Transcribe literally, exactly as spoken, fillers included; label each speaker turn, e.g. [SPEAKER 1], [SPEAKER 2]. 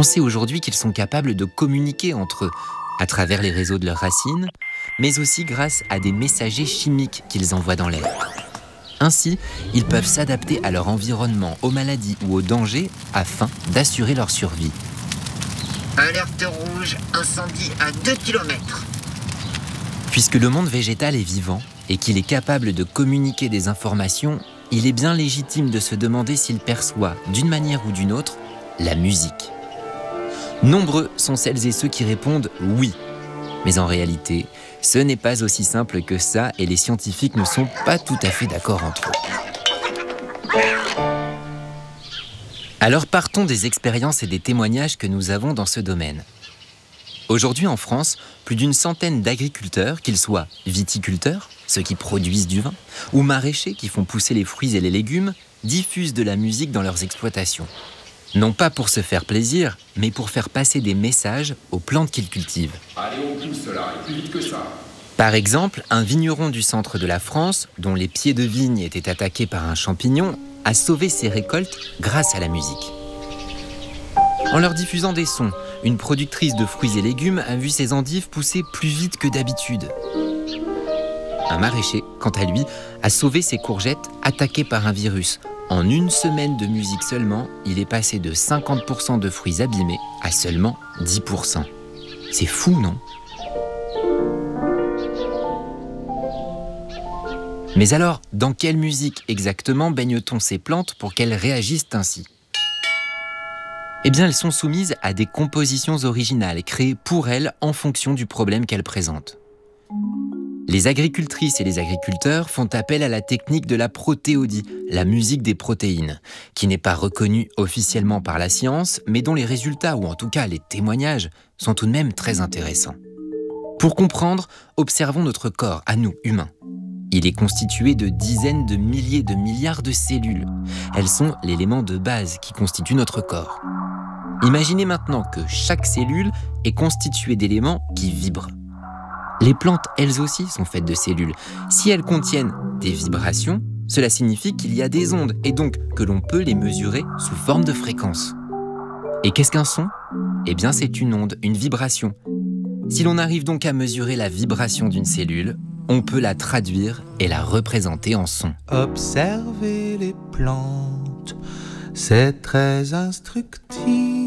[SPEAKER 1] sait aujourd'hui qu'ils sont capables de communiquer entre eux, à travers les réseaux de leurs racines, mais aussi grâce à des messagers chimiques qu'ils envoient dans l'air. Ainsi, ils peuvent s'adapter à leur environnement, aux maladies ou aux dangers afin d'assurer leur survie.
[SPEAKER 2] Alerte rouge, incendie à deux kilomètres.
[SPEAKER 1] Puisque le monde végétal est vivant et qu'il est capable de communiquer des informations, il est bien légitime de se demander s'il perçoit, d'une manière ou d'une autre, la musique. Nombreux sont celles et ceux qui répondent « oui ». Mais en réalité, ce n'est pas aussi simple que ça et les scientifiques ne sont pas tout à fait d'accord entre eux. Alors partons des expériences et des témoignages que nous avons dans ce domaine. Aujourd'hui en France, plus d'une centaine d'agriculteurs, qu'ils soient viticulteurs, ceux qui produisent du vin, ou maraîchers qui font pousser les fruits et les légumes, diffusent de la musique dans leurs exploitations. Non pas pour se faire plaisir, mais pour faire passer des messages aux plantes qu'ils cultivent.
[SPEAKER 3] Allez, on pousse là, et plus vite que ça.
[SPEAKER 1] Par exemple, un vigneron du centre de la France, dont les pieds de vigne étaient attaqués par un champignon, a sauvé ses récoltes grâce à la musique. En leur diffusant des sons, une productrice de fruits et légumes a vu ses endives pousser plus vite que d'habitude. Un maraîcher, quant à lui, a sauvé ses courgettes attaquées par un virus. En une semaine de musique seulement, il est passé de cinquante pour cent de fruits abîmés à seulement dix pour cent. C'est fou, non ? Mais alors, dans quelle musique exactement baigne-t-on ces plantes pour qu'elles réagissent ainsi ? Eh bien, elles sont soumises à des compositions originales créées pour elles en fonction du problème qu'elles présentent. Les agricultrices et les agriculteurs font appel à la technique de la protéodie, la musique des protéines, qui n'est pas reconnue officiellement par la science, mais dont les résultats, ou en tout cas les témoignages, sont tout de même très intéressants. Pour comprendre, observons notre corps, à nous, humains. Il est constitué de dizaines de milliers de milliards de cellules. Elles sont l'élément de base qui constitue notre corps. Imaginez maintenant que chaque cellule est constituée d'éléments qui vibrent. Les plantes, elles aussi, sont faites de cellules. Si elles contiennent des vibrations, cela signifie qu'il y a des ondes et donc que l'on peut les mesurer sous forme de fréquence. Et qu'est-ce qu'un son ? Eh bien, c'est une onde, une vibration. Si l'on arrive donc à mesurer la vibration d'une cellule, on peut la traduire et la représenter en son.
[SPEAKER 4] Observer les plantes, c'est très instructif.